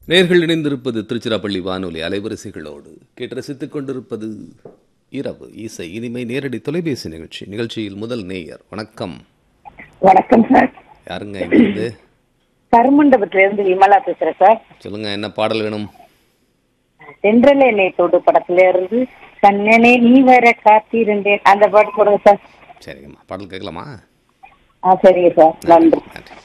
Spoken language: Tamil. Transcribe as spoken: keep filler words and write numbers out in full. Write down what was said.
நேர்கள் இணைந்திருப்பது திருச்சிராப்பள்ளி வானொலி அலைவரிசைகளோடு கேட்டு ரசித்துக் கொண்டிருப்பது இரவு இசை இனிமை நேரடி தொலைபேசி நிகழ்ச்சி. நிகழ்ச்சியில் முதல் நேயர். வணக்கம். வணக்கம் சார். யாருங்க இங்கிருந்து? கருமண்டபத்துல இருந்து விமலா பேசுறேன் சார். சொல்லுங்க, என்ன பாடல் வேணும்? தென்றல் என்னை தொடு படத்துல இருந்து கண்ணனே நீ வர காத்திருந்தேன் அந்த பாட்டு போடுங்க சார். சரிங்கம்மா, பாடல் கேட்கலாமா? ஆ சரிங்க சார், நன்றி. நன்றி.